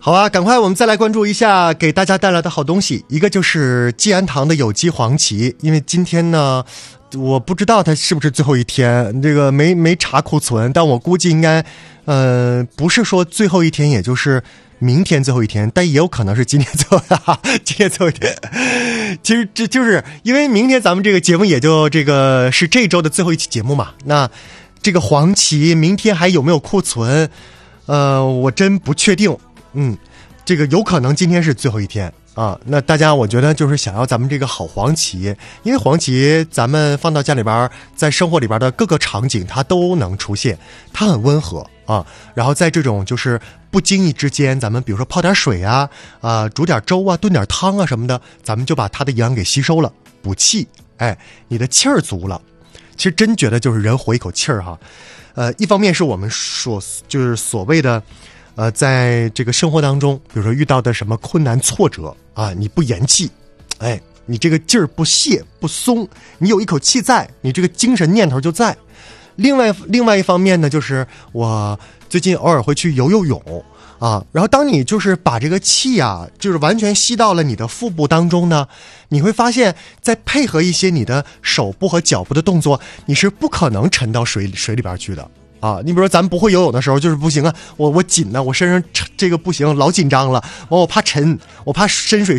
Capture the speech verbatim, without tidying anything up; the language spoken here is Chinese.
好啊，赶快我们再来关注一下给大家带来的好东西。一个就是济安堂的有机黄芪，因为今天呢我不知道它是不是最后一天，这个没没查库存，但我估计应该呃不是说最后一天，也就是明天最后一天，但也有可能是今天最后哈今天最后一天。其实这就是因为明天咱们这个节目也就这个是这周的最后一期节目嘛，那这个黄芪明天还有没有库存，呃我真不确定。嗯，这个有可能今天是最后一天啊。那大家我觉得就是想要咱们这个好黄芪，因为黄芪咱们放到家里边，在生活里边的各个场景它都能出现，它很温和啊。然后在这种就是不经意之间，咱们比如说泡点水啊，啊煮点粥啊，炖点汤啊什么的，咱们就把它的营养给吸收了，补气，哎，你的气儿足了。其实真觉得就是人活一口气儿哈。呃，一方面是我们所就是所谓的。呃，在这个生活当中，比如说遇到的什么困难挫折啊，你不言弃，哎，你这个劲儿不泄不松，你有一口气在，你这个精神念头就在。另外，另外一方面呢，就是我最近偶尔会去游游泳啊，然后当你就是把这个气啊，就是完全吸到了你的腹部当中呢，你会发现再配合一些你的手部和脚部的动作，你是不可能沉到水水里边去的。啊，你比如说咱们不会游泳的时候就是不行啊，我我紧呢，我身上这个不行，老紧张了，我我怕沉，我怕深水